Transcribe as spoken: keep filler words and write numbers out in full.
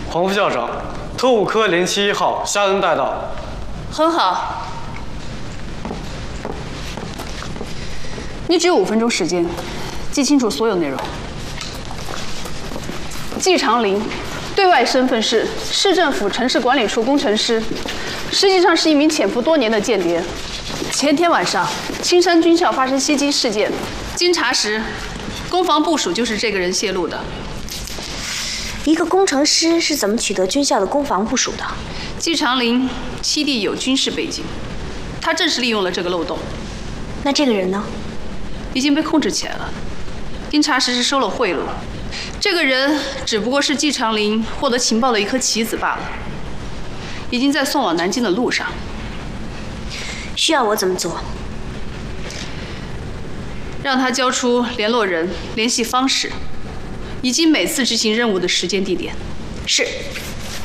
黄副校长，特务科零七一号夏恩带到。 很好。你只有五分钟时间，记清楚所有内容。季长林，对外身份是市政府城市管理处工程师，实际上是一名潜伏多年的间谍。前天晚上，青山军校发生袭击事件，经查实，攻防部署就是这个人泄露的。 一个工程师是怎么取得军校的攻防部署的？ 季长林七弟有军事背景，他正是利用了这个漏洞。 那这个人呢？ 已经被控制起来了。经查实是收了贿赂。这个人只不过是季长林获得情报的一颗棋子罢了，已经在送往南京的路上。 需要我怎么做？ 让他交出联络人、联系方式。 以及每次执行任务的时间地点。 是。